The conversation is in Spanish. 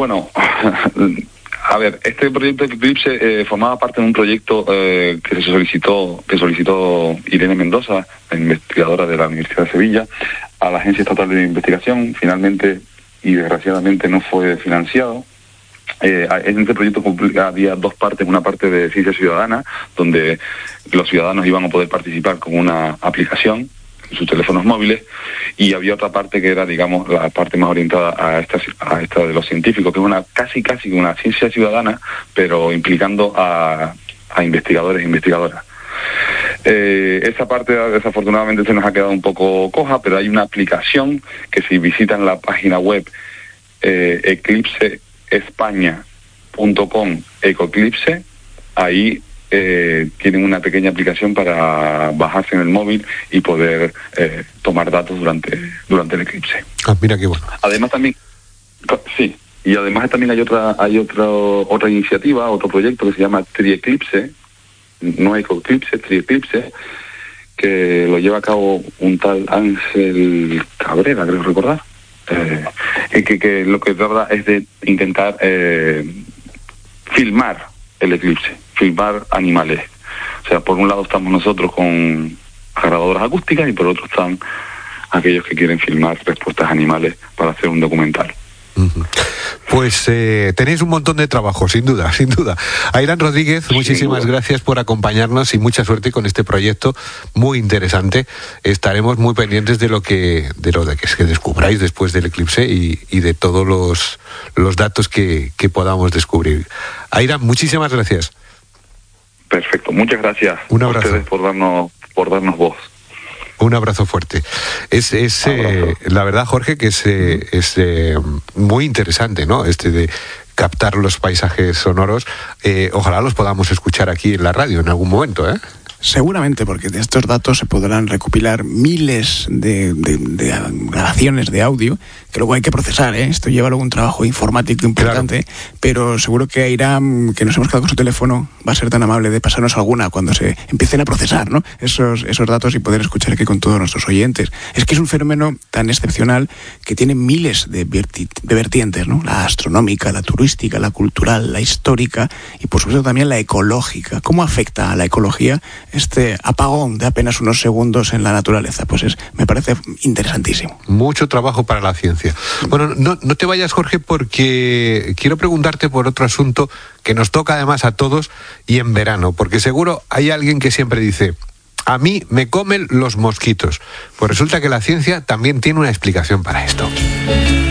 Bueno, a ver, este proyecto Eclipse formaba parte de un proyecto que solicitó Irene Mendoza, la investigadora de la Universidad de Sevilla, a la Agencia Estatal de Investigación. Finalmente y desgraciadamente no fue financiado. En este proyecto había dos partes: una parte de ciencia ciudadana, donde los ciudadanos iban a poder participar con una aplicación en sus teléfonos móviles, y había otra parte que era, digamos, la parte más orientada a esta de los científicos, que es una casi una ciencia ciudadana, pero implicando a investigadores e investigadoras. Esa parte desafortunadamente se nos ha quedado un poco coja, pero hay una aplicación que, si visitan la página web eclipseespaña.com ecoclipse, ahí tienen una pequeña aplicación para bajarse en el móvil y poder tomar datos durante el eclipse. Ah, mira qué bueno. Además también, sí, y además también hay otra iniciativa, otro proyecto que se llama Trieclipse, no Ecoclipse, Trieclipse, que lo lleva a cabo un tal Ángel Cabrera, creo recordar, que lo que trata es de intentar filmar el eclipse, filmar animales. O sea, por un lado estamos nosotros con grabadoras acústicas, y por otro están aquellos que quieren filmar respuestas animales para hacer un documental. Uh-huh. Pues tenéis un montón de trabajo, sin duda. Airán Rodríguez, muchísimas gracias por acompañarnos y mucha suerte con este proyecto muy interesante. Estaremos muy pendientes de lo que descubráis después del eclipse y de todos los datos que podamos descubrir. Airán, muchísimas gracias. Perfecto, muchas gracias. Un abrazo. A ustedes por darnos voz. Un abrazo fuerte. La verdad, Jorge, que es muy interesante, ¿no? De captar los paisajes sonoros. Ojalá los podamos escuchar aquí en la radio en algún momento, ¿eh? Seguramente, porque de estos datos se podrán recopilar miles de grabaciones de audio que luego hay que procesar, ¿eh? Esto lleva luego un trabajo informático importante, claro. Pero seguro que Airán, que nos hemos quedado con su teléfono, va a ser tan amable de pasarnos alguna cuando se empiecen a procesar, ¿no? esos datos, y poder escuchar aquí con todos nuestros oyentes. Es que es un fenómeno tan excepcional que tiene miles de vertientes, ¿no? La astronómica, la turística, la cultural, la histórica y por supuesto también la ecológica. ¿Cómo afecta a la ecología este apagón de apenas unos segundos en la naturaleza? Pues me parece interesantísimo. Mucho trabajo para la ciencia. Bueno, no te vayas, Jorge, porque quiero preguntarte por otro asunto que nos toca además a todos, y en verano, porque seguro hay alguien que siempre dice: a mí me comen los mosquitos. Pues resulta que la ciencia también tiene una explicación para esto.